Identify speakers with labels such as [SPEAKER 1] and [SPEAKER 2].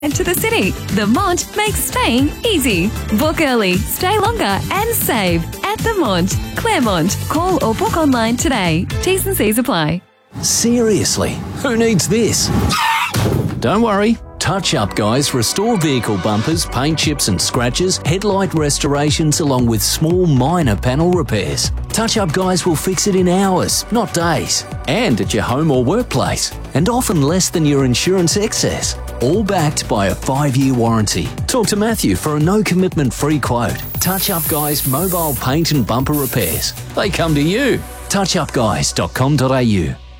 [SPEAKER 1] to the city. The Mont makes staying easy. Book early, stay longer and save at the Mont, Claremont. Call or book online today. T's and C's apply.
[SPEAKER 2] Seriously, who needs this? Don't worry. Touch Up Guys restore vehicle bumpers, paint chips and scratches, headlight restorations along with small minor panel repairs. Touch Up Guys will fix it in hours, not days. And at your home or workplace. And often less than your insurance excess. All backed by a 5-year warranty. Talk to Matthew for a no-commitment free quote. Touch Up Guys mobile paint and bumper repairs. They come to you. touchupguys.com.au